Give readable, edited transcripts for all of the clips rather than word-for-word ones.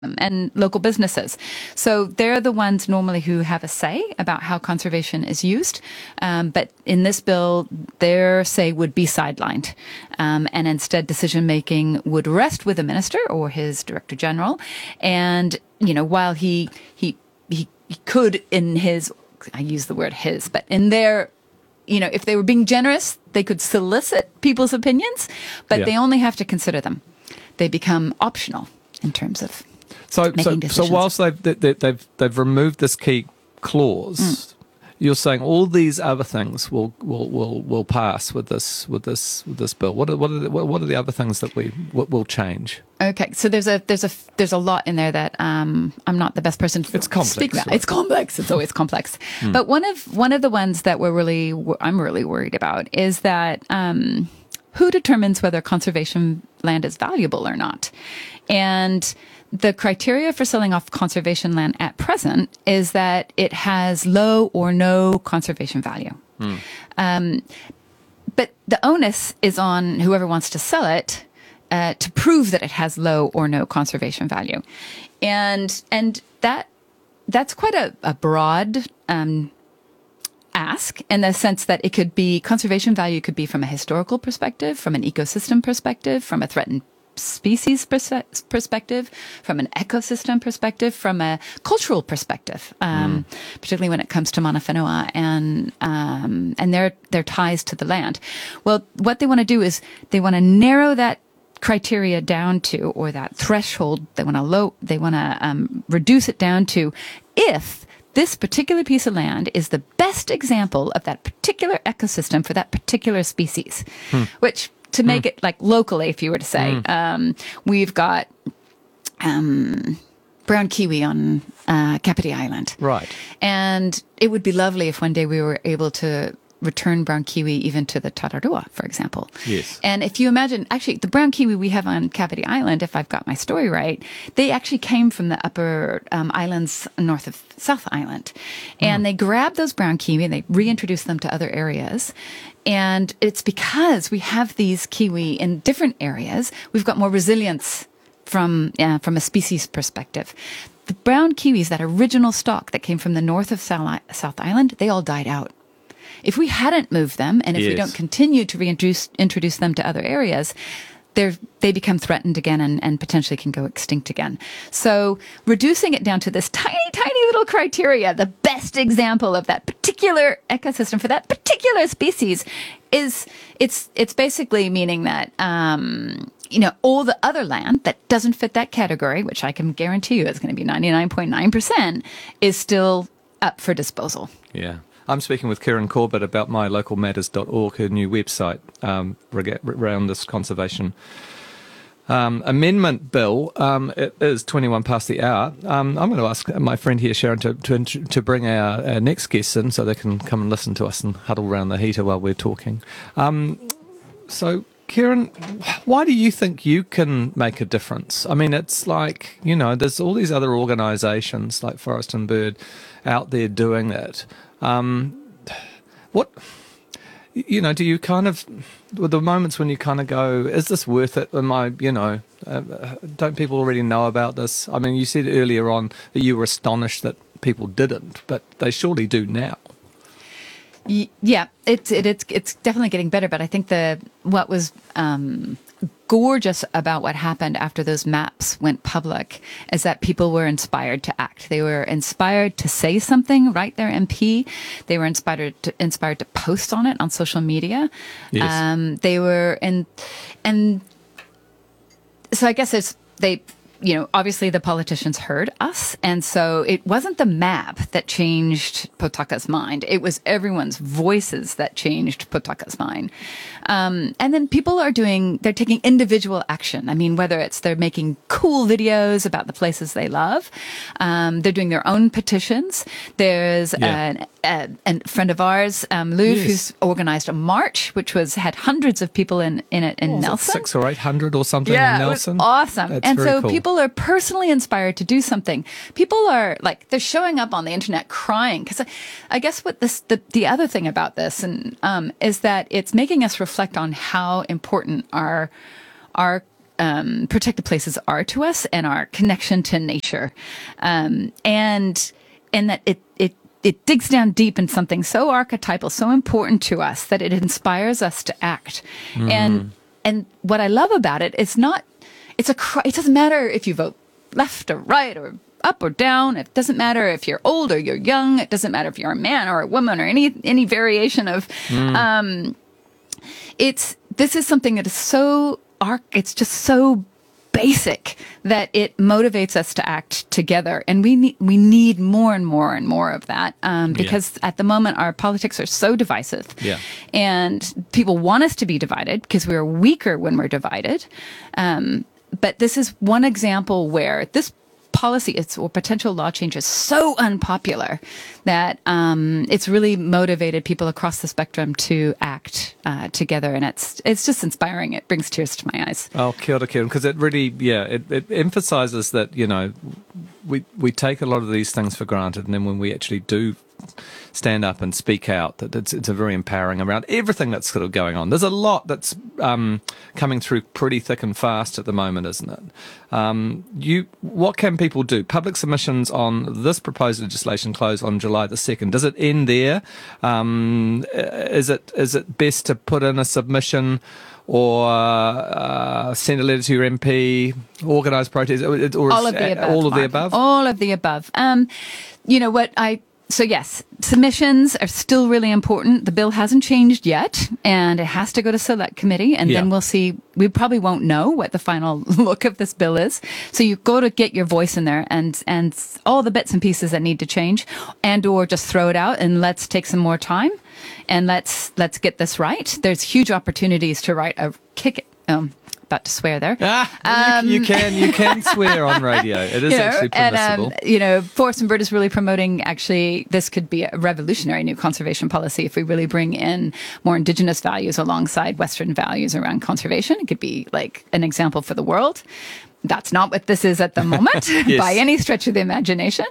and local businesses. So they're the ones normally who have a say about how conservation is used. But in this bill, their say would be sidelined. And instead, decision making would rest with the minister or his director general. And, while he could in his, I use the word his, but in their, if they were being generous, they could solicit people's opinions, but they only have to consider them. They become optional in terms of making decisions. So whilst they've removed this key clause, you're saying all these other things will pass with this bill. What are the other things that will change? Okay, so there's a lot in there that I'm not the best person to speak about. Right? It's complex. It's always complex. But one of the ones that I'm really worried about is that who determines whether conservation land is valuable or not, and the criteria for selling off conservation land at present is that it has low or no conservation value. But the onus is on whoever wants to sell it to prove that it has low or no conservation value. And that's quite a broad ask, in the sense that it could be conservation value could be from a historical perspective, from an ecosystem perspective, from a threatened species perspective, from an ecosystem perspective, from a cultural perspective, particularly when it comes to Mana Whenua and their ties to the land. Well, what they want to do is they want to narrow that criteria down to, or that threshold, they want to reduce it down to, if this particular piece of land is the best example of that particular ecosystem for that particular species, which, to make it like locally, if you were to say, we've got brown kiwi on Kapiti Island. Right. And it would be lovely if one day we were able to return brown kiwi even to the Tararua, for example. Yes. And if you imagine, actually, the brown kiwi we have on Kapiti Island, if I've got my story right, they actually came from the upper islands north of South Island. And they grabbed those brown kiwi and they reintroduced them to other areas. And it's because we have these kiwi in different areas, we've got more resilience from a species perspective. The brown kiwis, that original stock that came from the north of South Island, they all died out. If we hadn't moved them, and if we don't continue to introduce them to other areas, they become threatened again and potentially can go extinct again. So reducing it down to this tiny, tiny little criteria, the best example of that particular ecosystem for that particular species, it's basically meaning that all the other land that doesn't fit that category, which I can guarantee you is going to be 99.9%, is still up for disposal. Yeah. I'm speaking with Kieran Corbett about mylocalmatters.org, her new website around this conservation amendment bill. It is 21 past the hour. I'm going to ask my friend here, Sharon, to bring our next guests in so they can come and listen to us and huddle around the heater while we're talking. So, Kieran, why do you think you can make a difference? I mean, it's like, there's all these other organisations like Forest and Bird out there doing it. What, do you kind of, with the moments when you kind of go, is this worth it? Am I, don't people already know about this? I mean, you said earlier on that you were astonished that people didn't, but they surely do now. Yeah, it's definitely getting better, but I think what was gorgeous about what happened after those maps went public is that people were inspired to act. They were inspired to say something, write their MP. They were inspired to post on it on social media. Yes. They were and so I guess obviously the politicians heard us. And so it wasn't the map that changed Potaka's mind. It was everyone's voices that changed Potaka's mind. And then people they're taking individual action. I mean, whether they're making cool videos about the places they love. They're doing their own petitions. There's a friend of ours, Luv, who's organized a march, which had hundreds of people in it in Nelson. 600 or 800 or something in Nelson. It was awesome. That's and very so cool. People are personally inspired to do something. People are they're showing up on the internet crying. Because I guess what the other thing about this is that it's making us reflect on how important our protected places are to us and our connection to nature, and that it digs down deep in something so archetypal, so important to us that it inspires us to act. And what I love about it is it doesn't matter if you vote left or right or up or down. It doesn't matter if you're old or you're young. It doesn't matter if you're a man or a woman or any variation of. This is something that is it's just so basic that it motivates us to act together, and we need more and more and more of that, because at the moment our politics are so divisive, and people want us to be divided because we're weaker when we're divided. But this is one example where this policy or potential law change is so unpopular that it's really motivated people across the spectrum to act together, and it's just inspiring. It brings tears to my eyes. Oh, kia ora, because it really, it emphasises that, we take a lot of these things for granted, and then when we actually do stand up and speak out, that it's a very empowering around everything that's sort of going on. There's a lot that's coming through pretty thick and fast at the moment, isn't it? What can people do? Public submissions on this proposed legislation close on July the 2nd. Does it end there? Is it best to put in a submission or send a letter to your MP, organise protests, or all of the above? All of the above? All of the above. So yes, submissions are still really important. The bill hasn't changed yet, and it has to go to select committee, and then we'll see. We probably won't know what the final look of this bill is. So you've got to get your voice in there, and all the bits and pieces that need to change, and or just throw it out and let's take some more time, and let's get this right. There's huge opportunities to write a about to swear there. You can swear on radio. It is actually permissible. And, Forest and Bird is really promoting, actually, this could be a revolutionary new conservation policy if we really bring in more Indigenous values alongside Western values around conservation. It could be like an example for the world. That's not what this is at the moment by any stretch of the imagination.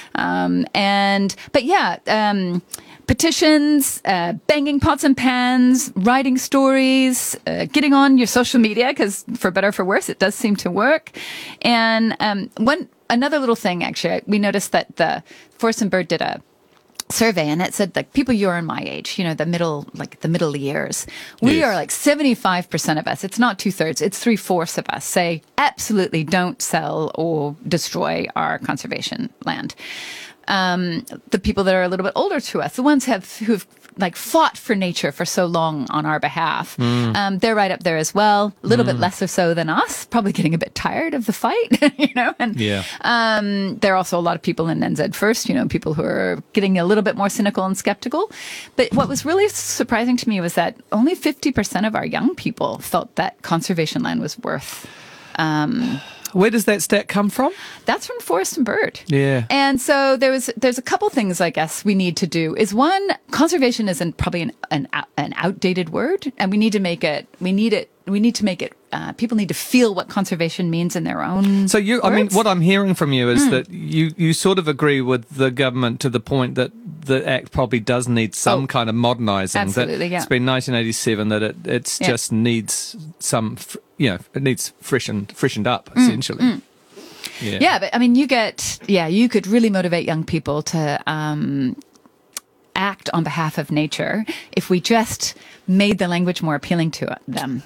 Petitions, banging pots and pans, writing stories, getting on your social media, because for better or for worse, it does seem to work. And another little thing, actually, we noticed that the Forest and Bird did a survey, and it said, like, people your and my age, the middle years, we are like 75% of us. It's not 2/3, it's 3/4 of us say absolutely don't sell or destroy our conservation land. The people that are a little bit older to us, the ones who've like fought for nature for so long on our behalf, they're right up there as well. A little bit lesser so than us, probably getting a bit tired of the fight, And there are also a lot of people in NZ First, people who are getting a little bit more cynical and skeptical. But what was really surprising to me was that only 50% of our young people felt that conservation land was worth. Where does that stat come from? That's from Forest and Bird. Yeah. And so there's a couple things I guess we need to do. Is one, conservation is probably an outdated word, and we need to make it. People need to feel what conservation means in their own. So words. What I'm hearing from you is that you sort of agree with the government to the point that the Act probably does need some kind of modernising. Absolutely, It's been 1987, that it just needs some. It needs freshened up, essentially. Yeah, but I mean, you could really motivate young people to act on behalf of nature if we just made the language more appealing to them.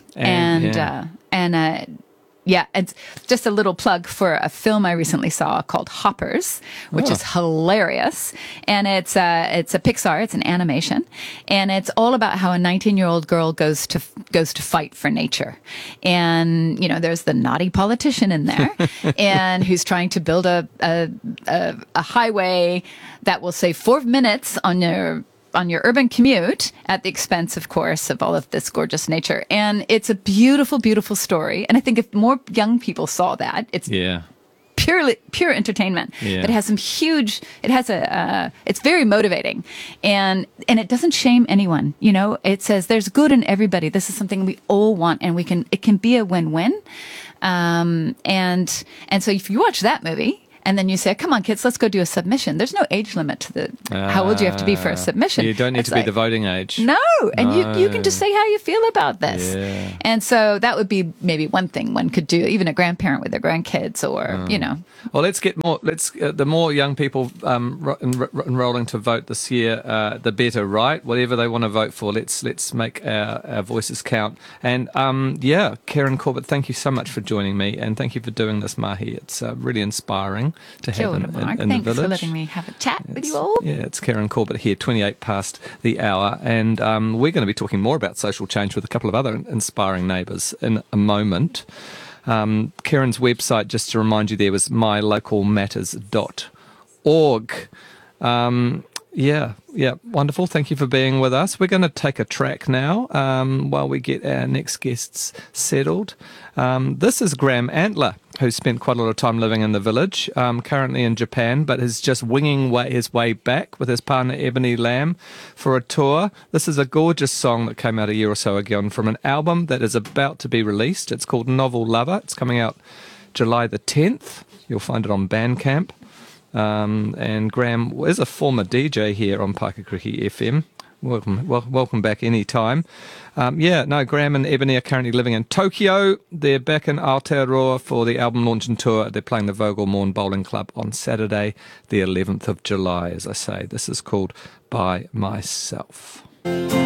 It's just a little plug for a film I recently saw called Hoppers, which is hilarious. And it's a Pixar, it's an animation, and it's all about how a 19-year-old girl goes to fight for nature. And, there's the naughty politician in there and who's trying to build a highway that will save 4 minutes on your urban commute at the expense, of course, of all of this gorgeous nature. And it's a beautiful, beautiful story. And I think if more young people saw that, it's pure entertainment. Yeah. But it has it's very motivating. And it doesn't shame anyone. It says there's good in everybody. This is something we all want, and it can be a win-win. And so if you watch that movie, and then you say, come on, kids, let's go do a submission. There's no age limit to the how old you have to be for a submission. You don't need It's to be like, the voting age. No, and you can just say how you feel about this. Yeah. And so that would be maybe one thing one could do, even a grandparent with their grandkids, or Well, let's get more. The more young people enrolling to vote this year, the better, right? Whatever they want to vote for, let's make our voices count. And Karen Corbett, thank you so much for joining me, and thank you for doing this, Mahi. It's really inspiring to have in the Thanks village. for letting me have a chat with you all. Yeah, it's Karen Corbett here, 28 past the hour, and we're going to be talking more about social change with a couple of other inspiring neighbours in a moment. Karen's website, just to remind you there, was mylocalmatters.org. Yeah, wonderful. Thank you for being with us. We're going to take a track now while we get our next guests settled. This is Graham Antler, who's spent quite a lot of time living in the village, currently in Japan, but is just winging his way back with his partner Ebony Lamb for a tour. This is a gorgeous song that came out a year or so ago from an album that is about to be released. It's called Novel Lover. It's coming out July the 10th. You'll find it on Bandcamp. And Graham is a former DJ here on Paikakriki FM. Welcome back anytime. Graham and Ebony are currently living in Tokyo. They're back in Aotearoa for the album launch and tour. They're playing the Vogel Morn Bowling Club on Saturday, the 11th of July, as I say. This is called By Myself.